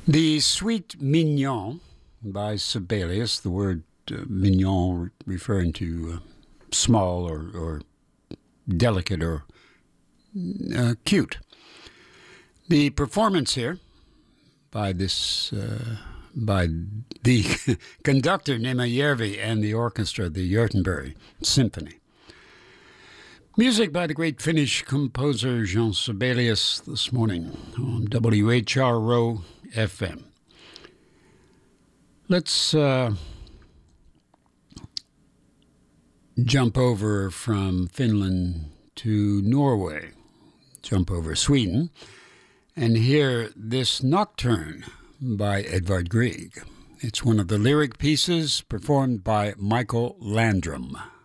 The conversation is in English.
The Suite Mignon by Sibelius, the word mignon referring to small or delicate or cute. The performance here by by the conductor Nema Järvi and the orchestra, the Göteborg Symphony. Music by the great Finnish composer Jean Sibelius this morning on WHRO FM. Let's jump over from Finland to Norway, jump over Sweden, and hear this Nocturne by Edvard Grieg. It's one of the lyric pieces performed by Michael Landrum.